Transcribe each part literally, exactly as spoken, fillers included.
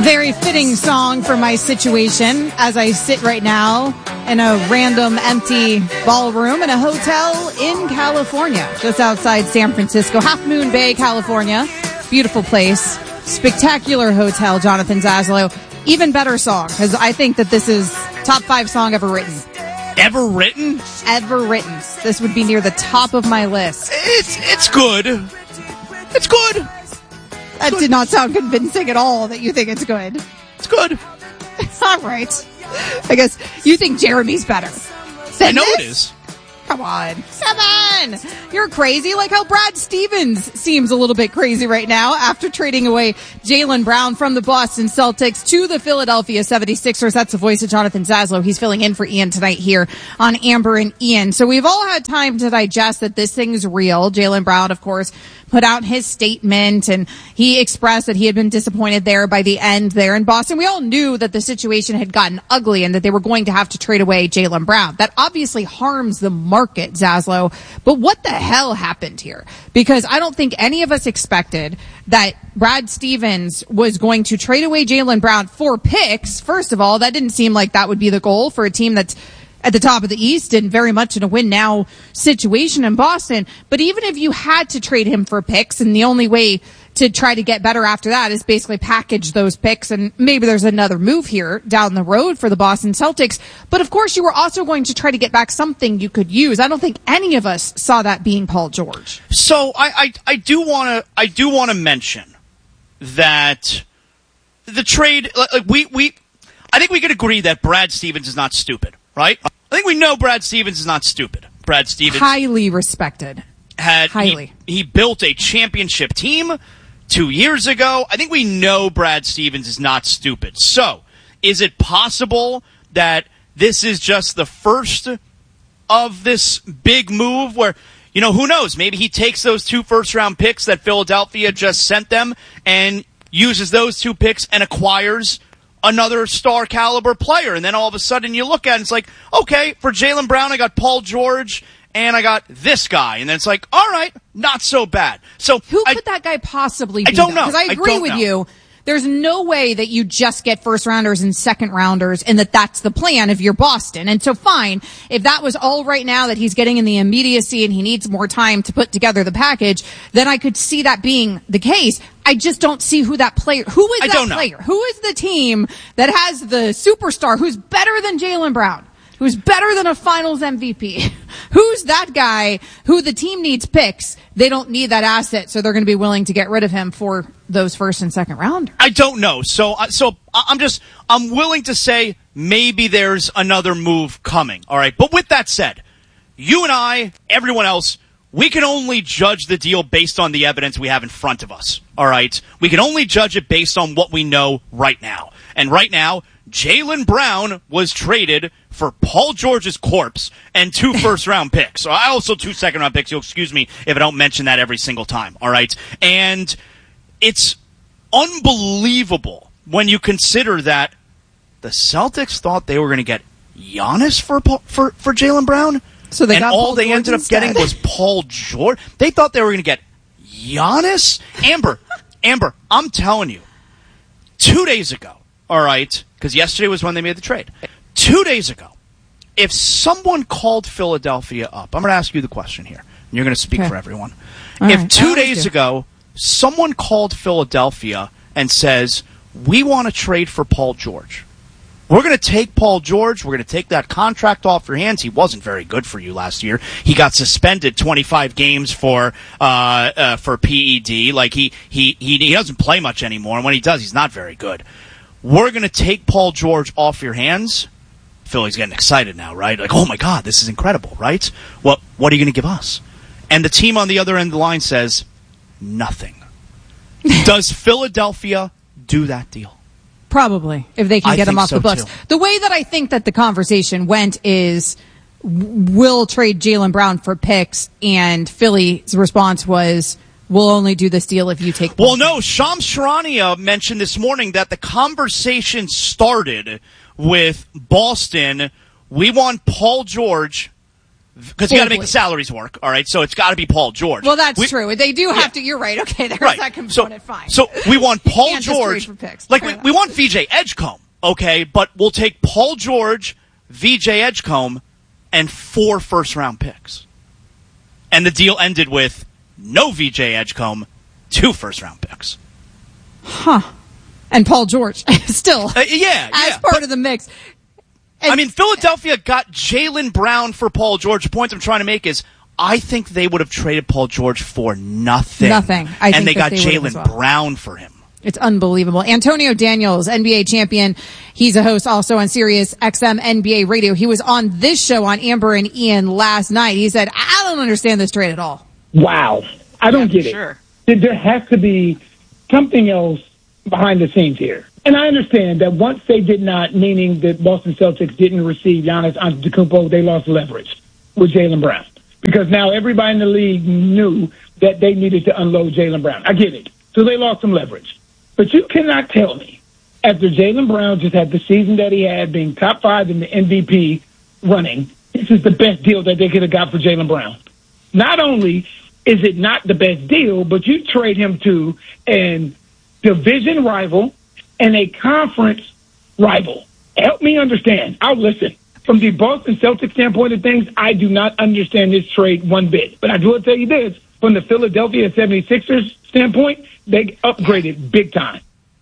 Very fitting song for my situation as I sit right now in a random empty ballroom in a hotel in California, just outside San Francisco, Half Moon Bay, California. Beautiful place. Spectacular hotel, Jonathan Zaslow. Even better song, because I think that this is top five song ever written. Ever written? Ever written. This would be near the top of my list. It's it's good. It's good. That good. did not sound convincing at all that you think it's good. It's good. All right. I guess you think Jeremy's better. I know this? it is. Come on. Come on. You're crazy, like how Brad Stevens seems a little bit crazy right now after trading away Jaylen Brown from the Boston Celtics to the Philadelphia seventy-sixers. That's the voice of Jonathan Zaslow. He's filling in for Ian tonight here on Amber and Ian. So we've all had time to digest that this thing's real. Jaylen Brown, of course, put out his statement, and he expressed that he had been disappointed there by the end there in Boston. We all knew that the situation had gotten ugly and that they were going to have to trade away Jaylen Brown. That obviously harms the market, Zaslow. But what the hell happened here? Because I don't think any of us expected that Brad Stevens was going to trade away Jaylen Brown for picks. First of all, that didn't seem like that would be the goal for a team that's at the top of the East and very much in a win now situation in Boston. But even if you had to trade him for picks, and the only way to try to get better after that is basically package those picks, and maybe there's another move here down the road for the Boston Celtics. But of course you were also going to try to get back something you could use. I don't think any of us saw that being Paul George. So I, I, I do want to I do want to mention that the trade, like we we I think we could agree that Brad Stevens is not stupid. Right? I think we know Brad Stevens is not stupid. Brad Stevens. Highly respected. Had, Highly. He, he built a championship team two years ago. I think we know Brad Stevens is not stupid. So, is it possible that this is just the first of this big move where, you know, who knows? Maybe he takes those two first round picks that Philadelphia just sent them and uses those two picks and acquires another star caliber player, and then all of a sudden you look at it and it's like, okay, for Jaylen Brown I got Paul George and I got this guy, and then it's like, all right, not so bad. So who I, could that guy possibly be? I don't know. Because I agree I with know. you. There's no way that you just get first rounders and second rounders and that that's the plan if you're Boston. And so fine, if that was all right now that he's getting in the immediacy and he needs more time to put together the package, then I could see that being the case. I just don't see who that player, who is I that don't know. player? Who is the team that has the superstar who's better than Jaylen Brown? Who's better than a finals M V P? Who's that guy who the team needs picks? They don't need that asset, so they're going to be willing to get rid of him for those first and second rounders. I don't know. So, uh, so I'm just, I'm willing to say maybe there's another move coming. All right. But with that said, you and I, everyone else, we can only judge the deal based on the evidence we have in front of us. All right. We can only judge it based on what we know right now. And right now, Jaylen Brown was traded for Paul George's corpse and two first-round picks. So I also two second-round picks. You'll excuse me if I don't mention that every single time, all right? And it's unbelievable when you consider that the Celtics thought they were going to get Giannis for for, for Jaylen Brown, so they and got all Paul they George ended up instead. getting was Paul George. They thought they were going to get Giannis. Amber, Amber, I'm telling you, two days ago, all right, because yesterday was when they made the trade. Two days ago, if someone called Philadelphia up, I'm going to ask you the question here, and you're going to speak okay. for everyone. All if right. two days do. ago, someone called Philadelphia and says, we want to trade for Paul George. We're going to take Paul George. We're going to take that contract off your hands. He wasn't very good for you last year. He got suspended twenty-five games for uh, uh for P E D. Like he he he he doesn't play much anymore, and when he does, he's not very good. We're going to take Paul George off your hands. Philly's getting excited now, right? Like, oh my God, this is incredible, right? Well, what are you going to give us? And the team on the other end of the line says nothing. Does Philadelphia do that deal? Probably, if they can I get him think off so the books. too. The way that I think that the conversation went is we'll trade Jaylen Brown for picks, and Philly's response was, we'll only do this deal if you take Paul Well, no, George. Shams Charania mentioned this morning that the conversation started with Boston. We want Paul George. because you got to make the salaries work. All right, so it's got to be Paul George. Well, that's we, true. They do have yeah. to. You're right. Okay, there's right. that component. So, fine. So we want Paul can't George. Just trade for picks. Like we, we want V J Edgecombe. Okay, but we'll take Paul George, V J Edgecombe, and four first round picks. And the deal ended with no V J Edgecombe, two first round picks. Huh. And Paul George still. Uh, yeah, as yeah, part but, of the mix. And, I mean, Philadelphia got Jaylen Brown for Paul George. The point I'm trying to make is I think they would have traded Paul George for nothing. Nothing. I and think they got they Jaylen well. Brown for him. It's unbelievable. Antonio Daniels, N B A champion. He's a host also on Sirius X M N B A Radio. He was on this show on Amber and Ian last night. He said, I don't understand this trade at all. Wow. I don't yeah, get sure. it. There has to be something else behind the scenes here. And I understand that once they did not, meaning that Boston Celtics didn't receive Giannis Antetokounmpo, they lost leverage with Jaylen Brown. Because now everybody in the league knew that they needed to unload Jaylen Brown. I get it. So they lost some leverage. But you cannot tell me, after Jaylen Brown just had the season that he had, being top five in the M V P running, this is the best deal that they could have got for Jaylen Brown. Not only is it not the best deal, but you trade him to a division rival and a conference rival. Help me understand. I'll listen. From the Boston Celtics standpoint of things, I do not understand this trade one bit. But I will tell you this, from the Philadelphia seventy-sixers standpoint, they upgraded big time.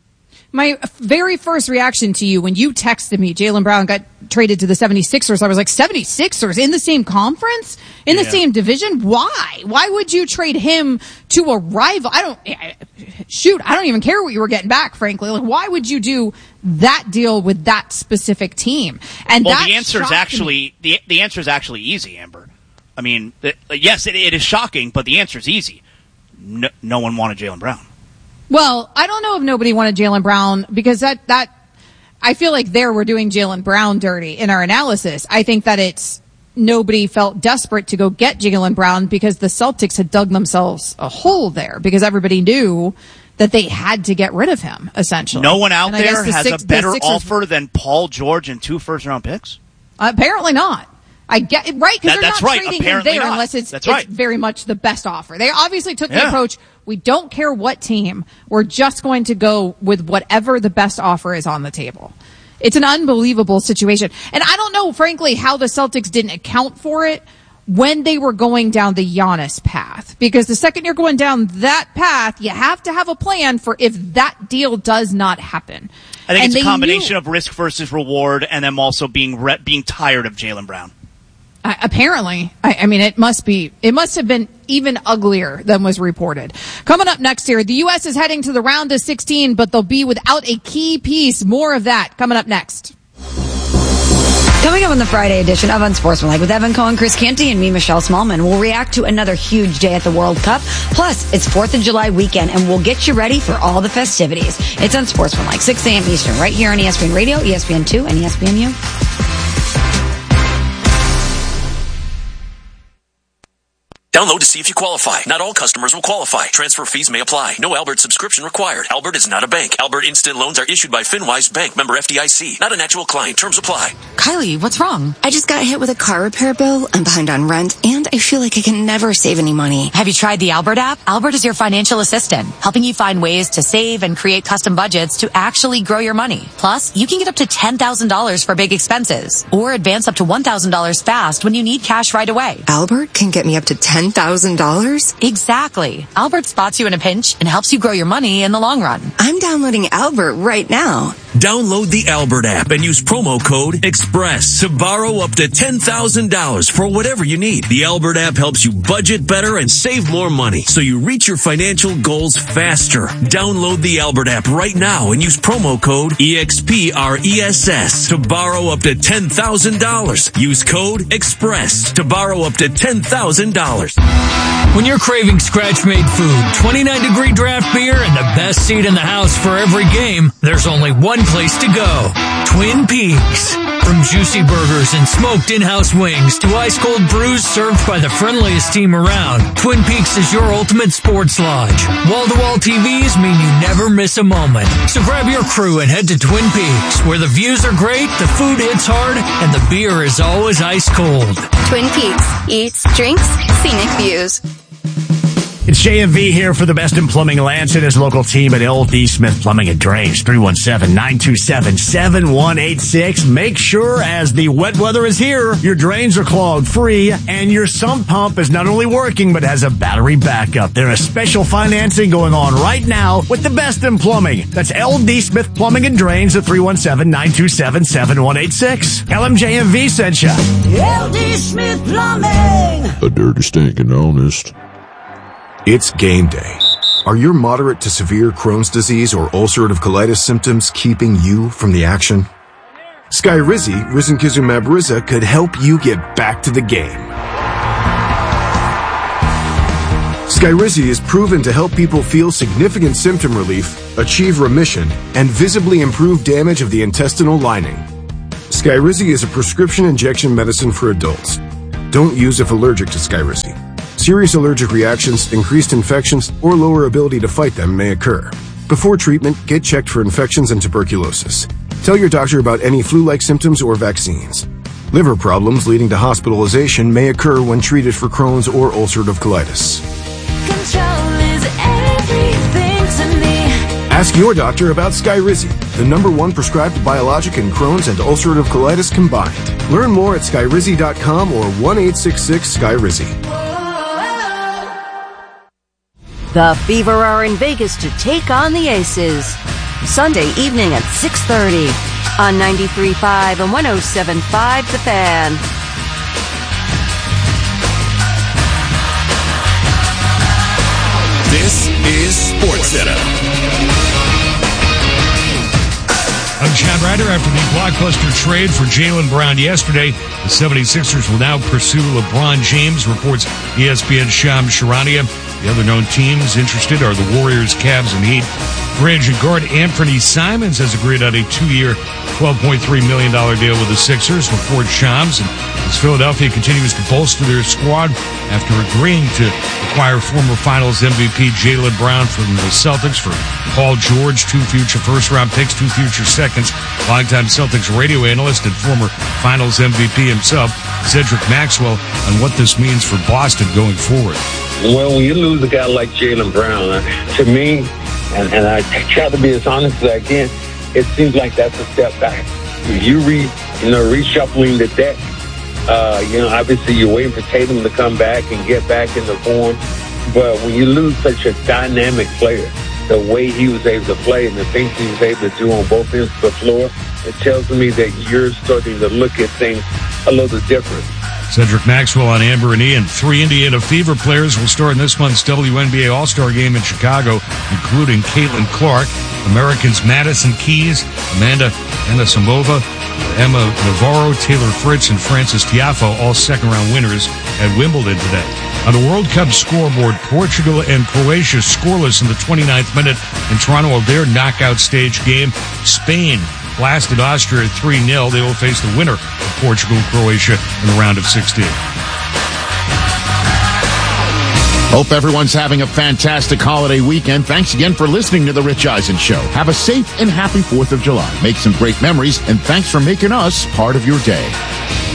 My very first reaction to you when you texted me, Jaylen Brown got traded to the seventy-sixers, I was like, seventy-sixers in the same conference? In yeah. the same division? Why? Why would you trade him to a rival? I don't, shoot, I don't even care what you were getting back, frankly. Like, why would you do that deal with that specific team? And well, the answer is actually, the, the answer is actually easy, Amber. I mean, the, yes, it, it is shocking, but the answer is easy. No, no one wanted Jaylen Brown. Well, I don't know if nobody wanted Jaylen Brown because that, that, I feel like there we're doing Jaylen Brown dirty in our analysis. I think that it's, nobody felt desperate to go get Jaylen Brown because the Celtics had dug themselves a hole there because everybody knew that they had to get rid of him, essentially. No one out there the has six, a better Sixers, offer than Paul George and two first round picks? Uh, apparently not. I get it, right, because that, they're not right. Apparently trading him there not. unless it's, that's it's right. very much the best offer. They obviously took yeah. the approach, we don't care what team, we're just going to go with whatever the best offer is on the table. It's an unbelievable situation. And I don't know, frankly, how the Celtics didn't account for it when they were going down the Giannis path. Because the second you're going down that path, you have to have a plan for if that deal does not happen. I think and it's a combination knew- of risk versus reward and them also being re- being tired of Jaylen Brown. Uh, apparently, I, I mean, it must be, it must have been even uglier than was reported. Coming up next here, the U S is heading to the round of sixteen, but they'll be without a key piece. More of that coming up next. Coming up on the Friday edition of Unsportsmanlike with Evan Cohen, Chris Canty, and me, Michelle Smallman, we'll react to another huge day at the World Cup. Plus, it's fourth of July weekend, and we'll get you ready for all the festivities. It's Unsportsmanlike, six a.m. Eastern, right here on E S P N Radio, E S P N two, and E S P N U. Download to see if you qualify. Not all customers will qualify. Transfer fees may apply. No Albert subscription required. Albert is not a bank. Albert Instant Loans are issued by FinWise Bank, member F D I C. Not an actual client. Terms apply. Kylie, what's wrong? I just got hit with a car repair bill. I'm behind on rent, and I feel like I can never save any money. Have you tried the Albert app? Albert is your financial assistant, helping you find ways to save and create custom budgets to actually grow your money. Plus, you can get up to ten thousand dollars for big expenses, or advance up to one thousand dollars fast when you need cash right away. Albert can get me up to ten thousand dollars? Exactly. Albert spots you in a pinch and helps you grow your money in the long run. I'm downloading Albert right now. Download the Albert app and use promo code EXPRESS to borrow up to ten thousand dollars for whatever you need. The Albert app helps you budget better and save more money so you reach your financial goals faster. Download the Albert app right now and use promo code E X P R E S S to borrow up to ten thousand dollars. Use code EXPRESS to borrow up to ten thousand dollars. When you're craving scratch-made food, twenty-nine degree draft beer, and the best seat in the house for every game, there's only one place to go. Twin Peaks. From juicy burgers and smoked in-house wings to ice-cold brews served by the friendliest team around, Twin Peaks is your ultimate sports lodge. Wall-to-wall T Vs mean you never miss a moment. So grab your crew and head to Twin Peaks, where the views are great, the food hits hard, and the beer is always ice-cold. Twin Peaks. Eats, drinks, scenic views. It's J M V here for the best in plumbing. Lance and his local team at L D Smith Plumbing and Drains. three one seven, nine two seven, seven one eight six. Make sure as the wet weather is here, your drains are clogged free and your sump pump is not only working but has a battery backup. There is special financing going on right now with the best in plumbing. That's L D Smith Plumbing and Drains at three one seven, nine two seven, seven one eight six. Tell them J M V sent you. L D Smith Plumbing. A dirty, stinking honest. It's game day. Are your moderate to severe Crohn's disease or ulcerative colitis symptoms keeping you from the action? Skyrizi, risankizumab Riza, could help you get back to the game. Skyrizi is proven to help people feel significant symptom relief, achieve remission, and visibly improve damage of the intestinal lining. Skyrizi is a prescription injection medicine for adults. Don't use if allergic to Skyrizi. Serious allergic reactions, increased infections, or lower ability to fight them may occur. Before treatment, get checked for infections and tuberculosis. Tell your doctor about any flu-like symptoms or vaccines. Liver problems leading to hospitalization may occur when treated for Crohn's or ulcerative colitis. Control is everything to me. Ask your doctor about Skyrizi, the number one prescribed biologic in Crohn's and ulcerative colitis combined. Learn more at skyrizi dot com or one eight six six Skyrizi. The Fever are in Vegas to take on the Aces. Sunday evening at six thirty on ninety-three point five and one oh seven point five The Fan. This is SportsCenter. I'm Chad Ryder. After the blockbuster trade for Jaylen Brown yesterday, the seventy-sixers will now pursue LeBron James, reports E S P N's Shams Charania. The other known teams interested are the Warriors, Cavs, and Heat. Free agent guard Anthony Simons has agreed on a two-year, twelve point three million dollars deal with the Sixers, reports Shams. And as Philadelphia continues to bolster their squad after agreeing to acquire former Finals M V P Jaylen Brown from the Celtics for Paul George, two future first-round picks, two future seconds. Longtime Celtics radio analyst and former Finals M V P himself, Cedric Maxwell, on what this means for Boston going forward. Well, when you lose a guy like Jaylen Brown, uh, to me, and, and I try to be as honest as I can, it seems like that's a step back. You re, you know, reshuffling the deck. Uh, you know, obviously you're waiting for Tatum to come back and get back into form. But when you lose such a dynamic player, the way he was able to play and the things he was able to do on both ends of the floor, it tells me that you're starting to look at things a little different. Cedric Maxwell on Amber and Ian. Three Indiana Fever players will start in this month's W N B A All-Star Game in Chicago, including Caitlin Clark, Americans Madison Keys, Amanda Anisimova, Emma Navarro, Taylor Fritz, and Frances Tiafoe, all second-round winners at Wimbledon today. On the World Cup scoreboard, Portugal and Croatia scoreless in the twenty-ninth minute in Toronto of their knockout stage game. Spain blasted Austria three nil. They will face the winner of Portugal and Croatia in the round of sixteen. Hope everyone's having a fantastic holiday weekend. Thanks again for listening to The Rich Eisen Show. Have a safe and happy fourth of July. Make some great memories, and thanks for making us part of your day.